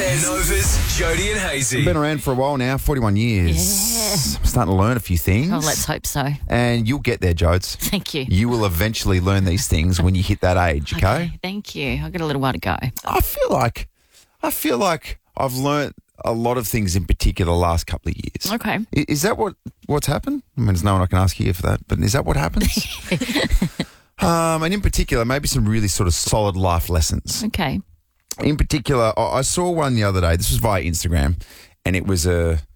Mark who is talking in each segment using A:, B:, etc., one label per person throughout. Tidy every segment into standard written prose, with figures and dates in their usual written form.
A: Jay and Nova's Jody and Hazy.
B: Been around for a while now, 41 years.
C: Yeah.
B: I'm starting to learn a few things.
C: Oh, let's hope so.
B: And you'll get there, Jodes.
C: Thank you.
B: You will eventually learn these things when you hit that age, okay?
C: Thank you. I've got a little while to go.
B: I feel like I've learnt a lot of things in particular the last couple of years.
C: Okay.
B: Is that what's happened? I mean, there's no one I can ask here for that, but is that what happens? And in particular, maybe some really sort of solid life lessons.
C: Okay.
B: In particular, I saw one the other day. This was via Instagram, and it was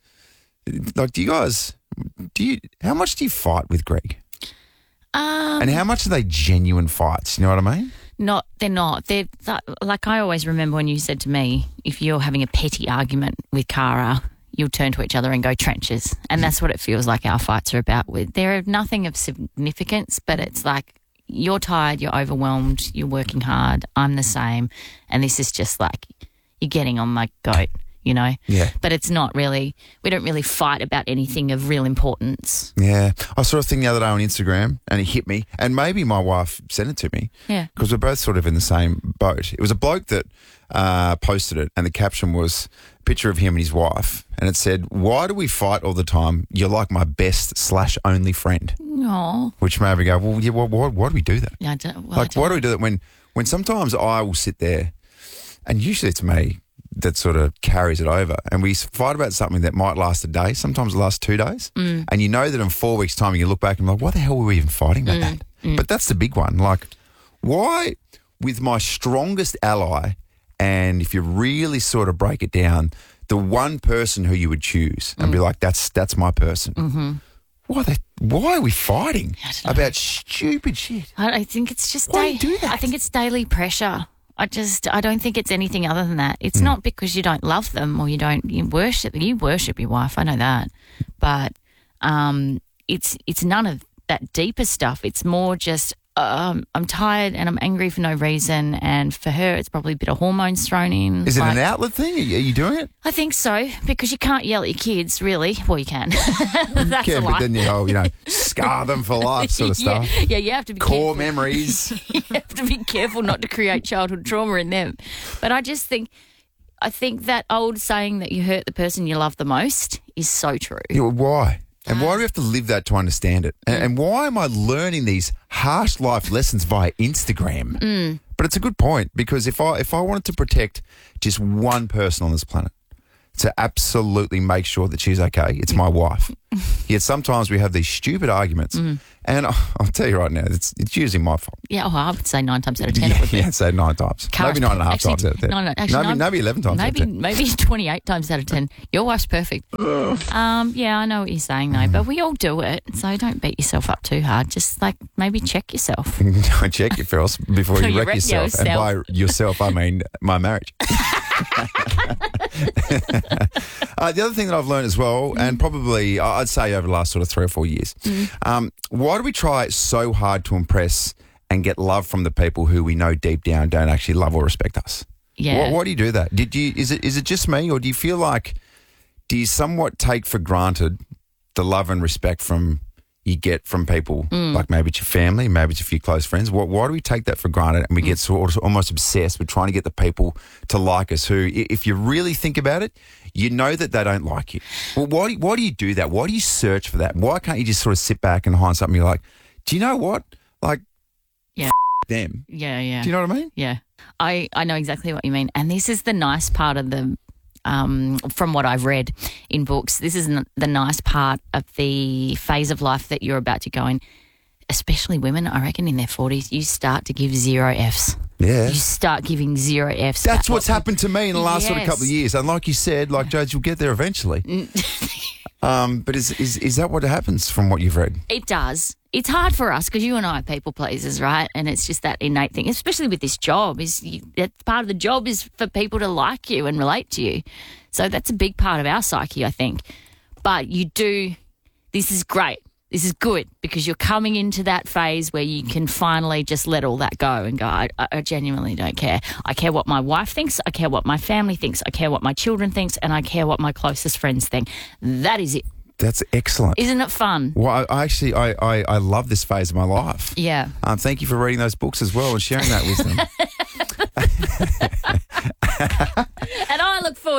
B: how much do you fight with Greg? And how much are they genuine fights? You know what I mean?
C: They're not. They're like I always remember when you said to me, if you're having a petty argument with Cara, you'll turn to each other and go trenches. And that's what it feels like our fights are about. They're nothing of significance, but it's like you're tired, you're overwhelmed, you're working hard, I'm the same. And this is just like you're getting on my goat, you know?
B: Yeah.
C: But it's not really, we don't really fight about anything of real importance.
B: Yeah. I saw a thing the other day on Instagram, and it hit me, and maybe my wife sent it to me.
C: Yeah.
B: Because we're both sort of in the same boat. It was a bloke that posted it, and the caption was a picture of him and his wife, and it said, "Why do we fight all the time? You're like my best/only friend."
C: No.
B: Which made me go, well, yeah, why do we do that?
C: I don't, well,
B: Like, why do we do that when sometimes I will sit there, and usually it's me that sort of carries it over, and we fight about something that might last a day, sometimes it lasts 2 days, and you know that in 4 weeks' time you look back and like, why the hell were we even fighting about that? But that's the big one. Like, why with my strongest ally, and if you really sort of break it down, the one person who you would choose and be like, that's my person. Mm-hmm. Why are we fighting about stupid shit?
C: I think it's just
B: Why do you do that?
C: I think it's daily pressure. I don't think it's anything other than that. It's not because you don't love them or you worship your wife. I know that, but it's none of that deeper stuff. It's more just I'm tired and I'm angry for no reason, and for her it's probably a bit of hormones thrown in.
B: Is it an outlet thing? Are you doing it?
C: I think so, because you can't yell at your kids, really. Well, you can. That's
B: Yeah,
C: a
B: but
C: lie.
B: then scar them for life sort of stuff.
C: Yeah, you have to be
B: Core
C: careful.
B: memories.
C: You have to be careful not to create childhood trauma in them. But I think that old saying that you hurt the person you love the most is so true.
B: Yeah, well, why? And why do we have to live that to understand it? And why am I learning these harsh life lessons via Instagram? But it's a good point, because if I wanted to protect just one person on this planet, to absolutely make sure that she's okay, it's my wife. Yet sometimes we have these stupid arguments, and I'll tell you right now, it's usually my fault.
C: Yeah, I would say 9 times out of 10 it would be.
B: Yeah, I'd say 9 times. Maybe 9.5 times out of 10. Maybe 11 times out of 10.
C: Maybe 28 times out of 10. Your wife's perfect. Yeah, I know what you're saying, though, but we all do it, so don't beat yourself up too hard. Just, maybe check yourself.
B: Check your first before you wreck yourself. And by yourself, I mean my marriage. The other thing that I've learned as well, and probably I'd say over the last sort of 3 or 4 years, why do we try so hard to impress and get love from the people who we know deep down don't actually love or respect us?
C: Yeah.
B: Why do you do that? Is it just me, or do you feel like, do you somewhat take for granted the love and respect you get from people, like maybe it's your family, maybe it's a few close friends? Why do we take that for granted, and we get sort of almost obsessed with trying to get the people to like us who, if you really think about it, you know that they don't like you? Well, why do you do that? Why do you search for that? Why can't you just sort of sit back and hide something? You're like, do you know what? Like,
C: Yeah.
B: them.
C: Yeah.
B: Do you know what I mean?
C: Yeah. I know exactly what you mean. And this is the nice part of the, from what I've read in books, this is the nice part of the phase of life that you're about to go in, especially women, I reckon in their 40s, you start to give 0 Fs.
B: Yeah.
C: You start giving 0 Fs.
B: That's what's happened to me in the last sort of
C: Yes.
B: couple of years. And like you said, Jodie, you'll get there eventually. But is that what happens from what you've read?
C: It does. It's hard for us because you and I are people pleasers, right? And it's just that innate thing, especially with this job. That's part of the job is for people to like you and relate to you. So that's a big part of our psyche, I think. But this is great. This is good because you're coming into that phase where you can finally just let all that go and go, I genuinely don't care. I care what my wife thinks. I care what my family thinks. I care what my children thinks. And I care what my closest friends think. That is it.
B: That's excellent.
C: Isn't it fun?
B: Well, I love this phase of my life.
C: Yeah.
B: Thank you for reading those books as well and sharing that with them.
C: And I look forward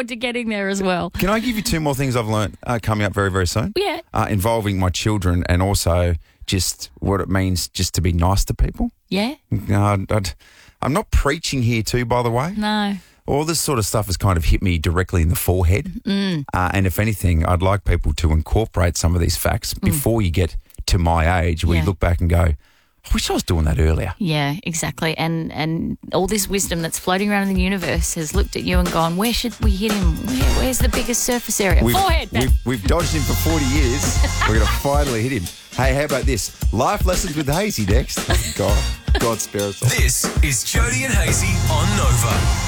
C: forward to getting there as well.
B: Can I give you 2 more things I've learned coming up very, very soon?
C: Yeah.
B: Involving my children and also just what it means just to be nice to people.
C: Yeah?
B: I'm not preaching here too, by the way.
C: No.
B: All this sort of stuff has kind of hit me directly in the forehead. And if anything, I'd like people to incorporate some of these facts before you get to my age where you look back and go, I wish I was doing that earlier.
C: Yeah, exactly. And all this wisdom that's floating around in the universe has looked at you and gone, where should we hit him? Where's the biggest surface area? Forehead.
B: We've dodged him for 40 years. We're going to finally hit him. Hey, how about this? Life lessons with Hazy next. God spare us all.
A: This is Jody and Hazy on Nova.